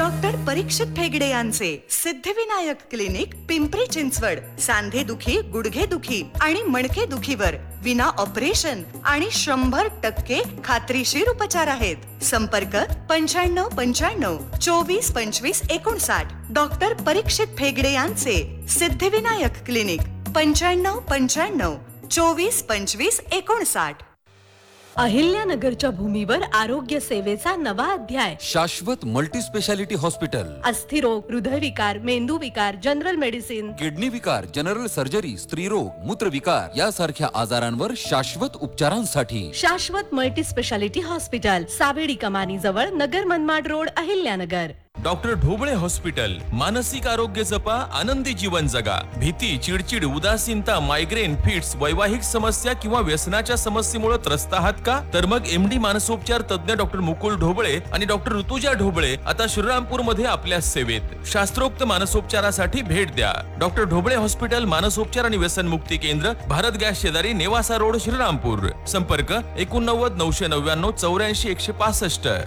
Doctor परीक्षित फेगडे यांचे Siddhivinayak clinic Pimpri Chinchwad सांधे दुखी, गुडघे दुखी आणि मणके दुखीवर विना ऑपरेशन आणि 100% खात्रीशीर उपचार आहेत. संपर्क 9595 24 25 59. डॉक्टर परीक्षित फेगडे यांचे सिद्धिविनायक क्लिनिक 9595 24 25 59. अहिल्यानगरच्या भूमीवर आरोग्य सेवेचा नवा अध्याय. शाश्वत मल्टी स्पेशालिटी हॉस्पिटल. अस्थिरोग, हृदयविकार, मेंदूविकार, जनरल मेडिसिन, किडनी विकार, जनरल सर्जरी, स्त्रीरोग, मूत्रविकार यासारख्या आजारांवर शाश्वत उपचारांसाठी शाश्वत मल्टी स्पेशालिटी हॉस्पिटल, सावेडी कमानी जवळ, Nagar Manmad road, Ahilyanagar. Doctor Dhoble hospital. मानसिक आरोग्य जपा, आनंदी जीवन जगा. भीती, चिडचिड, उदासीनता, मायग्रेन, फिट्स, वैवाहिक समस्या किंवा व्यसनाच्या समस्येमुळे त्रस्त आहात का? तर मग MD मानसोपचार तज्ञ डॉक्टर मुकुल ढोबळे आणि डॉक्टर ऋतुजा ढोबळे आता श्रीरामपूर मध्ये आपल्या सेवेत. शास्त्रोक्त मानसोपचारासाठी भेट द्या. डॉक्टर ढोबळे हॉस्पिटल, मानसोपचार आणि व्यसन मुक्ती केंद्र, भारत गॅस शेजारी, नेवासा रोड, श्रीरामपूर. संपर्क 89 999 84 165.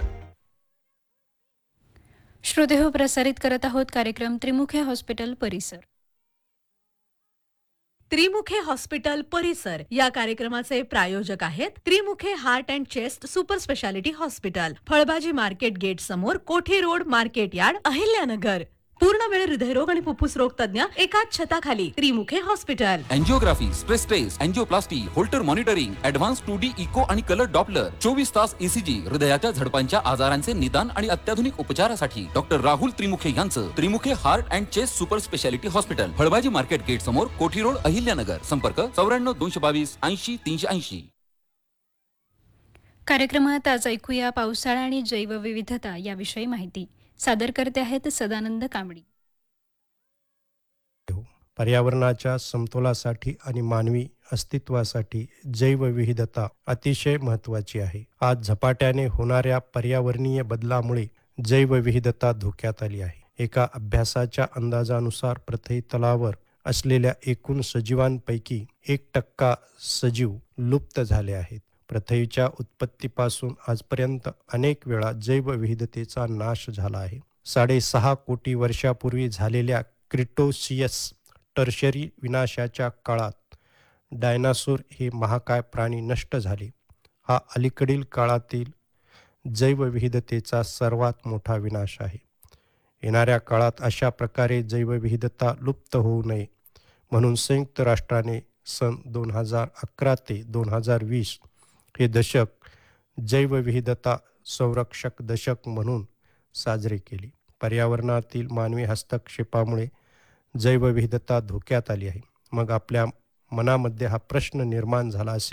श्रोतेहो, प्रसारित करत आहोत कार्यक्रम त्रिमुखे हॉस्पिटल परिसर. त्रिमुखे हॉस्पिटल परिसर या कार्यक्रमाचे प्रायोजक आहेत Trimukhe heart and chest super speciality hospital, फळभाजी मार्केट गेट समोर, कोठी रोड, मार्केट यार्ड, अहिल्यानगर. पूर्ण वेळ हृदयरोग आणि फुफ्फुस रोग तज्ञ एकाच छताखाली. Trimukhe hospital. Angiography, stress taste, एंजिओप्लास्टी, Holter monitoring, advance 2D eco आणि कलर डॉपलर, 24 तास ECG, हृदयाच्या झडपांच्या आजारांचे निदान आणि अत्याधुनिक उपचारासाठी डॉक्टर राहुल त्रिमुखे यांचं Trimukhe heart and chest super speciality hospital, फळभाजी मार्केट गेट समोर, कोठी रोड, अहिल्यानगर. संपर्क 94 222 80 380. कार्यक्रमात आज ऐकूया पावसाळा आणि जैवविविधता याविषयी माहिती. सादर करते आहेत सदानंद कांबडी. पर्यावरणाच्या समतोलासाठी आणि मानवी अस्तित्वासाठी जैवविविधता अतिशय महत्त्वाची आहे. आज झपाट्याने होणाऱ्या पर्यावरणीय बदलामुळे जैवविविधता धोक्यात आली आहे. एका अभ्यासाच्या अंदाजानुसार पृथ्वी तलावर असलेल्या एकूण सजीवांपैकी 1% सजीव लुप्त झाले आहेत. पृथ्वीच्या उत्पत्तीपासून आजपर्यंत अनेक वेळा जैवविविधतेचा नाश झाला आहे. 6.5 कोटी वर्षापूर्वी झालेल्या क्रिटोसियस टर्शरी विनाशाच्या काळात डायनासोर हे महाकाय प्राणी नष्ट झाले. हा अलीकडील काळातील जैवविविधतेचा सर्वात मोठा विनाश आहे. येणाऱ्या काळात अशा प्रकारे जैवविविधता लुप्त होऊ नये म्हणून संयुक्त राष्ट्राने सन 2011 ते 2020 हे दशक जैवविविधता संरक्षक दशक म्हणून साजरे केले. पर्यावरणातील मानवी हस्तक्षेपामुळे जैवविविधता धोक्यात आली आहे. मग आपल्या मनामध्ये हा प्रश्न निर्माण झाला असेल